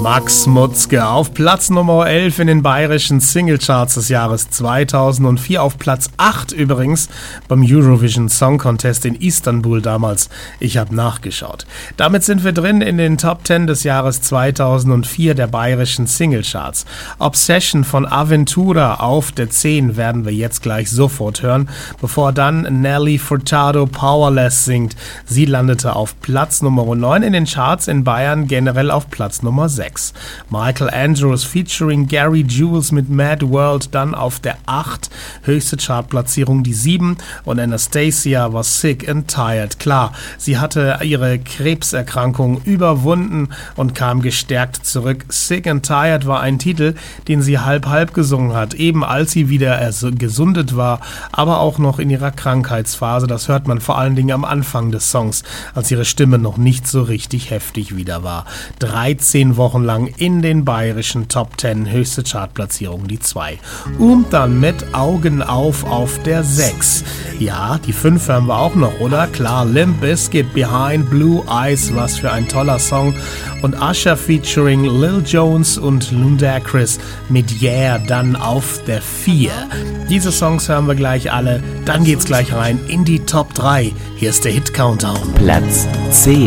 Max Mutzke auf Platz Nummer 11 in den bayerischen Singlecharts des Jahres 2004, auf Platz 8 übrigens beim Eurovision Song Contest in Istanbul damals. Ich habe nachgeschaut. Damit sind wir drin in den Top 10 des Jahres 2004 der bayerischen Singlecharts. Obsession von Aventura auf der 10 werden wir jetzt gleich sofort hören, bevor dann Nelly Furtado Powerless singt. Sie landete auf Platz Nummer 9 in den Charts in Bayern, generell auf Platz Nummer 6. Michael Andrews featuring Gary Jules mit Mad World dann auf der 8. Höchste Chartplatzierung die 7. Und Anastacia war Sick and Tired. Klar, sie hatte ihre Krebserkrankung überwunden und kam gestärkt zurück. Sick and Tired war ein Titel, den sie halb gesungen hat, eben als sie wieder gesundet war, aber auch noch in ihrer Krankheitsphase. Das hört man vor allen Dingen am Anfang des Songs, als ihre Stimme noch nicht so richtig heftig wieder war. 13 Wochen lang in den bayerischen Top 10, höchste Chartplatzierung die 2. Und dann mit Augen auf der 6. Ja, die 5 hören wir auch noch, oder? Klar, Limp Bizkit, Behind Blue Eyes, was für ein toller Song. Und Usher featuring Lil Jones und Ludacris mit Yeah dann auf der 4. Diese Songs hören wir gleich alle, dann geht's gleich rein in die Top 3. Hier ist der Hit Countdown. Platz 10.